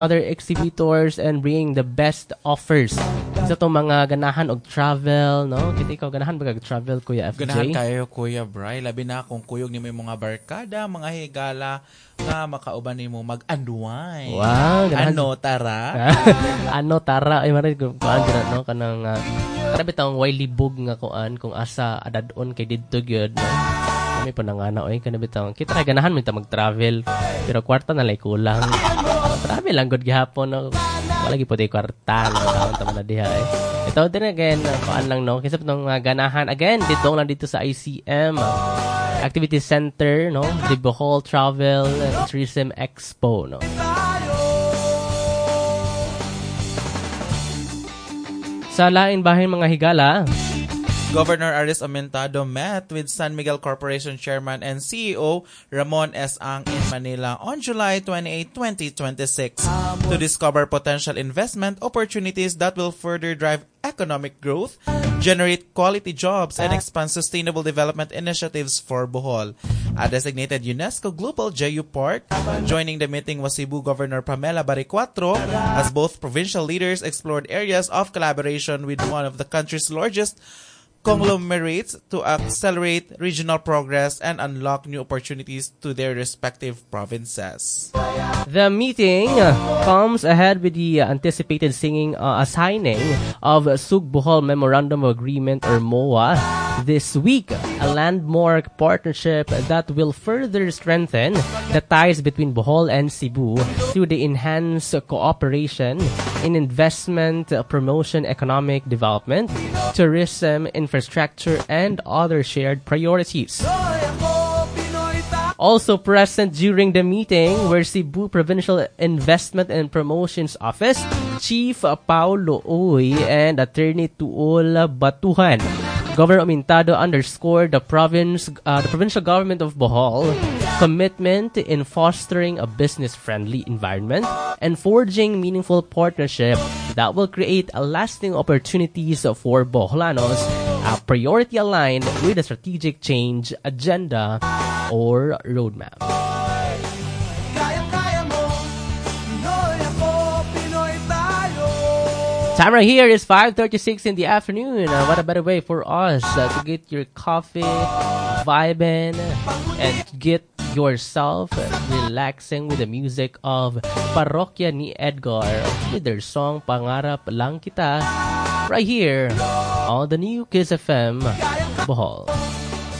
other exhibitors and bringing the best offers sa itong mga ganahan og travel, no? Kita ikaw, ganahan ba kag-travel, Kuya FJ? Ganahan kayo, Kuya Bry. Labi na kung kuyog ni mo mga barkada, mga higala, nga makauban ni mo mag-unwind. Wow, ganahan. Ano, tara? Ano, tara? Ay, maray, kuan gana, no? Kanang, karabi taong way libog nga kuan, kung asa adadon kay didto gyud, no? Kami po nangana, oy, kanabi taong, kita na ganahan mo ita mag-travel, pero kwarta na lay kulang. Travel lang good gihapon, no? Wala gi puti kwarta, no? Taon tama na diha, eh. Ito din again, kuan lang, no? Kisap nung ganahan, again, dito lang dito sa ICM, Activity Center, no? The Bohol Travel and Tourism Expo, no? Sa lain bahin mga higala, Governor Aris Aumentado met with San Miguel Corporation Chairman and CEO Ramon S. Ang in Manila on July 28, 2026 to discover potential investment opportunities that will further drive economic growth, generate quality jobs, and expand sustainable development initiatives for Bohol. A designated UNESCO Global JU Park. Joining the meeting was Cebu Governor Pamela Baricuatro as both provincial leaders explored areas of collaboration with one of the country's largest conglomerates to accelerate regional progress and unlock new opportunities to their respective provinces. The meeting comes ahead with the anticipated signing of Sug Bohol Memorandum of Agreement or MOA this week, a landmark partnership that will further strengthen the ties between Bohol and Cebu through the enhanced cooperation in investment, promotion, economic development, tourism, infrastructure, and other shared priorities. Also present during the meeting were Cebu Provincial Investment and Promotions Office Chief Paulo Uy and Attorney Tuol Batuhan. Governor Aumentado underscored the provincial government of Bohol commitment in fostering a business-friendly environment and forging meaningful partnership that will create lasting opportunities for Boholanos, a priority aligned with the strategic change agenda or roadmap. Time right here is 5:36 in the afternoon. What a better way for us to get your coffee, vibing, and get yourself relaxing with the music of Parokya ni Edgar with their song Pangarap Lang Kita right here on the new Kiss FM Bohol.